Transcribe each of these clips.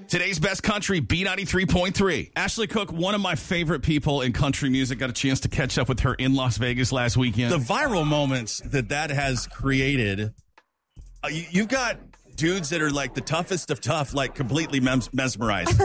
Today's best country, B93.3. Ashley Cook, one of my favorite people in country music, got a chance to catch up with her in Las Vegas last weekend. The viral moments that has created, you've got dudes that are like the toughest of tough, like completely mesmerized.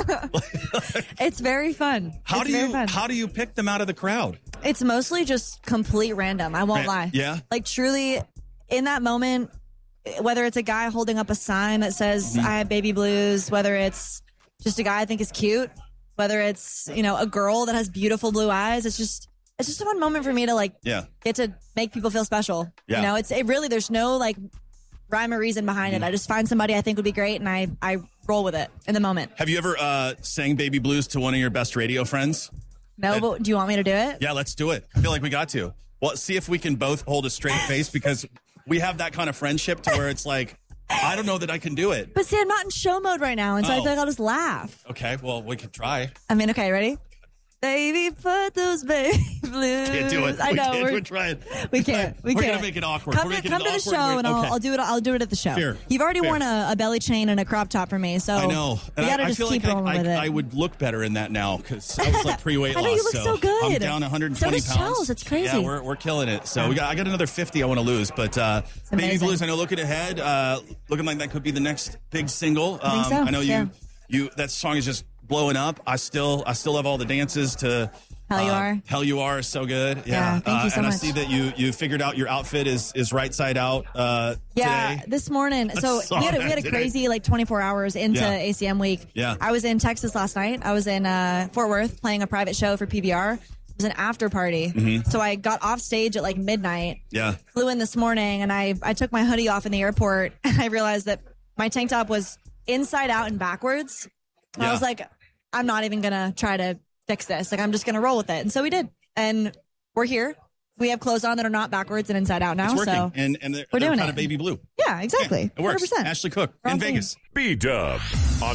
It's very fun. How do you pick them out of the crowd? It's mostly just complete random. I won't lie. Yeah. Like truly in that moment, whether it's a guy holding up a sign that says I have baby blues, whether it's just a guy I think is cute, whether it's, a girl that has beautiful blue eyes, it's just a fun moment for me to get to make people feel special. Yeah. It really, there's no like rhyme or reason behind it. I just find somebody I think would be great and I roll with it in the moment. Have you ever sang Baby Blues to one of your best radio friends? No, but do you want me to do it? Yeah, let's do it. I feel like we got to. Well, see if we can both hold a straight face because we have that kind of friendship to where it's like, I don't know that I can do it. But see, I'm not in show mode right now, and so I feel like I'll just laugh. Okay, well, we could try. Okay, ready? Baby, put those baby blues. Can't do it. I know. We're trying. We can't. We're going to make it awkward. Come to the show, and I'll do it. I'll do it at the show. Fair. You've already worn a belly chain and a crop top for me, so I know. You got to just keep rolling with it. I would look better in that now because I was like pre-weight loss. I know you look so good. I'm down 120 so does pounds. Chels. It's crazy. Yeah, we're killing it. So I got another 50 I want to lose, but Baby Blues. I know. Looking ahead, looking like that could be the next big single. I think so. I know you. That song is just blowing up. I still have all the dances to. Hell You Are. Hell You Are is so good. Yeah, thank you so and much. I see that you figured out your outfit is right side out today. This morning. So we had a crazy 24 hours into ACM week. Yeah. I was in Texas last night. I was in Fort Worth playing a private show for PBR. It was an after party. Mm-hmm. So I got off stage at midnight. Yeah. Flew in this morning and I took my hoodie off in the airport and I realized that my tank top was inside out and backwards. And I was like, I'm not even going to try to fix this. I'm just going to roll with it. And so we did. And we're here. We have clothes on that are not backwards and inside out now. It's working. So and they're doing kind it. of baby blue. Yeah, exactly. It works. 100%. Ashley Cook in Vegas. B-Dub on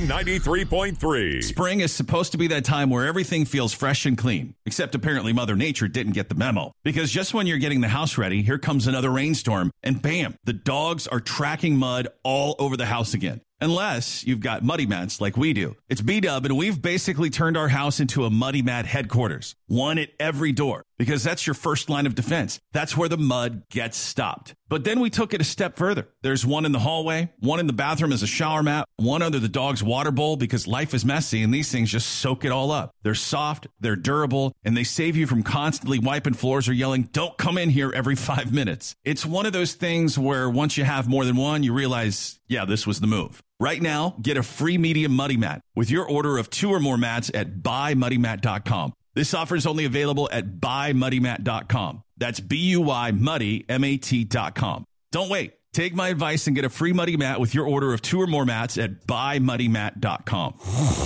B93.3. Spring is supposed to be that time where everything feels fresh and clean, except apparently Mother Nature didn't get the memo. Because just when you're getting the house ready, here comes another rainstorm, and bam, the dogs are tracking mud all over the house again. Unless you've got muddy mats like we do. It's B-Dub, and we've basically turned our house into a muddy mat headquarters. One at every door, because that's your first line of defense. That's where the mud gets stopped. But then we took it a step further. There's one in the hallway, one in the bathroom as a shower mat, one under the dog's water bowl because life is messy and these things just soak it all up. They're soft, they're durable, and they save you from constantly wiping floors or yelling, "Don't come in here," every 5 minutes. It's one of those things where once you have more than one, you realize, yeah, this was the move. Right now, get a free medium muddy mat with your order of 2 or more mats at buymuddymat.com. This offer is only available at buymuddymat.com. That's BUYMuddyMAT.com. Don't wait. Take my advice and get a free muddy mat with your order of 2 or more mats at buymuddymat.com.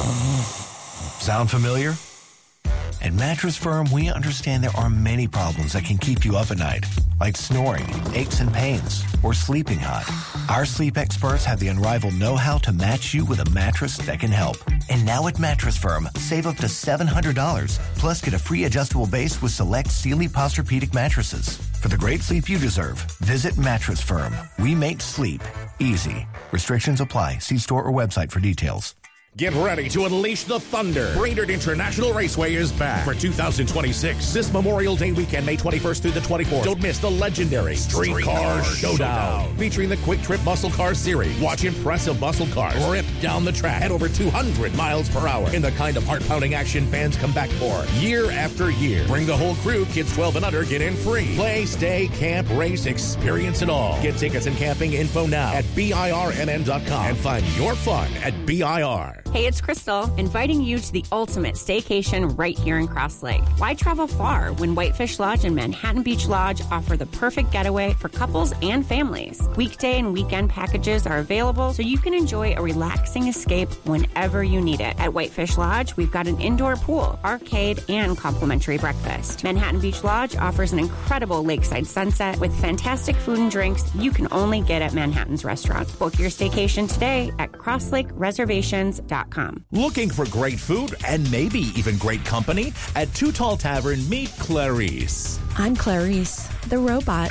Sound familiar? At Mattress Firm, we understand there are many problems that can keep you up at night, like snoring, aches and pains, or sleeping hot. Our sleep experts have the unrivaled know-how to match you with a mattress that can help. And now at Mattress Firm, save up to $700, plus get a free adjustable base with select Sealy Posturepedic mattresses. For the great sleep you deserve, visit Mattress Firm. We make sleep easy. Restrictions apply. See store or website for details. Get ready to unleash the thunder. Brainerd International Raceway is back for 2026. This Memorial Day weekend, May 21st through the 24th. Don't miss the legendary Streetcar Showdown. Featuring the Quick Trip Muscle Car Series. Watch impressive muscle cars rip down the track at over 200 miles per hour in the kind of heart-pounding action fans come back for year after year. Bring the whole crew. Kids 12 and under get in free. Play, stay, camp, race, experience it all. Get tickets and camping info now at BIRMN.com and find your fun at BIR. Hey, it's Crystal, inviting you to the ultimate staycation right here in Cross Lake. Why travel far when Whitefish Lodge and Manhattan Beach Lodge offer the perfect getaway for couples and families? Weekday and weekend packages are available so you can enjoy a relaxing escape whenever you need it. At Whitefish Lodge, we've got an indoor pool, arcade, and complimentary breakfast. Manhattan Beach Lodge offers an incredible lakeside sunset with fantastic food and drinks you can only get at Manhattan's restaurant. Book your staycation today at crosslakereservations.com. Looking for great food and maybe even great company? At Too Tall Tavern, meet Clarice. I'm Clarice, the robot.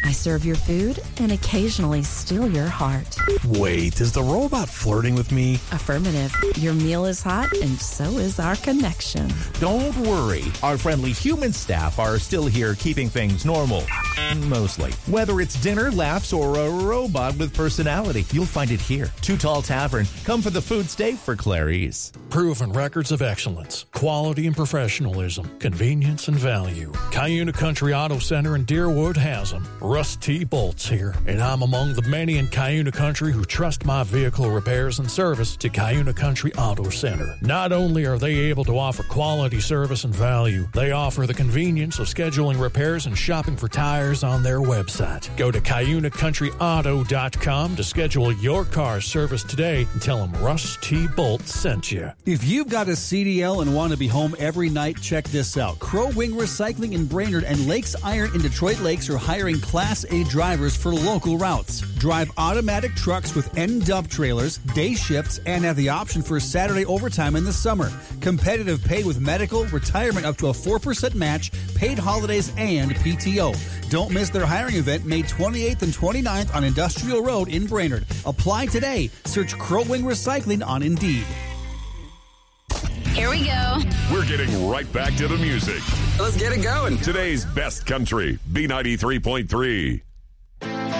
I serve your food and occasionally steal your heart. Wait, is the robot flirting with me? Affirmative. Your meal is hot and so is our connection. Don't worry. Our friendly human staff are still here keeping things normal. Mostly. Whether it's dinner, laughs, or a robot with personality, you'll find it here. Too Tall Tavern. Come for the food stay for Clarice. Proven records of excellence, quality and professionalism, convenience and value. Cuyuna Country Auto Center in Deerwood has them. Russ T. Bolt's here, and I'm among the many in Cuyuna Country who trust my vehicle repairs and service to Cuyuna Country Auto Center. Not only are they able to offer quality service and value, they offer the convenience of scheduling repairs and shopping for tires on their website. Go to CuyunaCountryAuto.com to schedule your car's service today and tell them Russ T. Bolt sent you. If you've got a CDL and want to be home every night, check this out. Crow Wing Recycling in Brainerd and Lakes Iron in Detroit Lakes are hiring Class A drivers for local routes. Drive automatic trucks with end-dump trailers, day shifts, and have the option for Saturday overtime in the summer. Competitive pay with medical, retirement up to a 4% match, paid holidays, and PTO. Don't miss their hiring event May 28th and 29th on Industrial Road in Brainerd. Apply today. Search Crow Wing Recycling on Indeed. Here we go. We're getting right back to the music. Let's get it going. Today's best country, B93.3.